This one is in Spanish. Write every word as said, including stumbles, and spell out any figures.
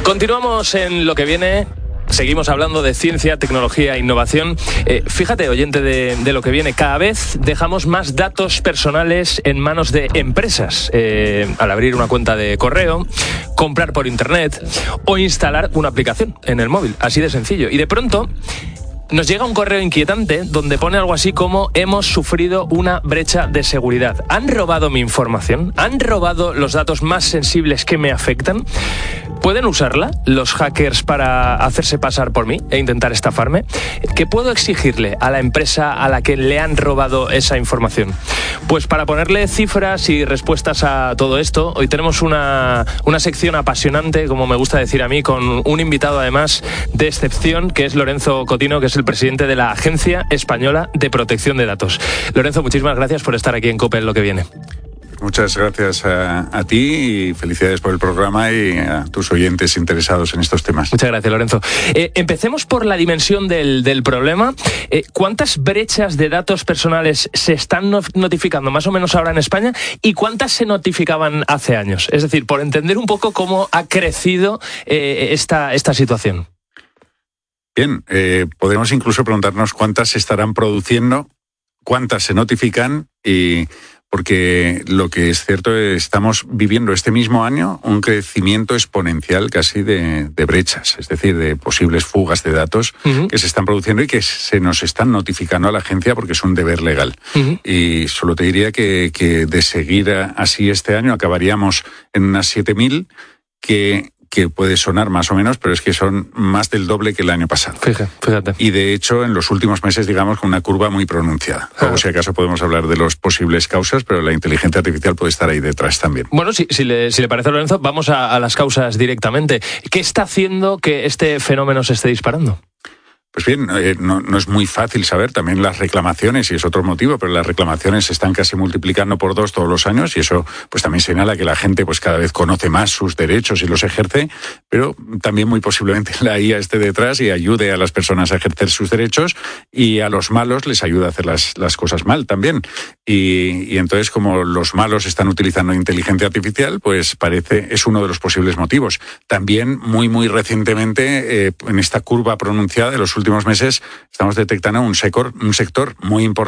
Continuamos en lo que viene. Seguimos hablando de ciencia, tecnología e innovación. Eh, fíjate, oyente de, de lo que viene, cada vez dejamos más datos personales en manos de empresas. Eh, al abrir una cuenta de correo, comprar por internet o instalar una aplicación en el móvil. Así de sencillo. Y de pronto nos llega un correo inquietante donde pone algo así como: hemos sufrido una brecha de seguridad. ¿Han robado mi información? ¿Han robado los datos más sensibles que me afectan? ¿Pueden usarla los hackers para hacerse pasar por mí e intentar estafarme? ¿Qué puedo exigirle a la empresa a la que le han robado esa información? Pues para ponerle cifras y respuestas a todo esto, hoy tenemos una, una sección apasionante, como me gusta decir a mí, con un invitado además de excepción, que es Lorenzo Cotino, que es el presidente de la Agencia Española de Protección de Datos. Lorenzo, muchísimas gracias por estar aquí en COPE en lo que viene. Muchas gracias a, a ti y felicidades por el programa y a tus oyentes interesados en estos temas. Muchas gracias, Lorenzo. Eh, empecemos por la dimensión del, del problema. Eh, ¿Cuántas brechas de datos personales se están no- notificando más o menos ahora en España y cuántas se notificaban hace años? Es decir, por entender un poco cómo ha crecido eh, esta, esta situación. Bien, eh, podemos incluso preguntarnos cuántas se estarán produciendo, cuántas se notifican, y porque lo que es cierto es que estamos viviendo este mismo año un crecimiento exponencial casi de, de brechas, es decir, de posibles fugas de datos uh-huh. que se están produciendo y que se nos están notificando a la agencia porque es un deber legal. Uh-huh. Y solo te diría que, que de seguir así este año acabaríamos en unas siete mil, que... que puede sonar más o menos, pero es que son más del doble que el año pasado. Fíjate, fíjate. Y de hecho, en los últimos meses, digamos, con una curva muy pronunciada. Luego, si acaso podemos hablar de las posibles causas, pero la inteligencia artificial puede estar ahí detrás también. Bueno, si, si, le, si le parece, Lorenzo, vamos a, a las causas directamente. ¿Qué está haciendo que este fenómeno se esté disparando? Pues bien, eh, no, no es muy fácil saber también las reclamaciones, y es otro motivo, pero las reclamaciones se están casi multiplicando por dos todos los años, y eso pues también señala que la gente pues cada vez conoce más sus derechos y los ejerce, pero también muy posiblemente la I A esté detrás y ayude a las personas a ejercer sus derechos, y a los malos les ayuda a hacer las, las cosas mal también. Y, y entonces, como los malos están utilizando inteligencia artificial, pues parece, es uno de los posibles motivos. También muy, muy recientemente, eh, en esta curva pronunciada de los últimos últimos meses, estamos detectando un sector, un sector muy importante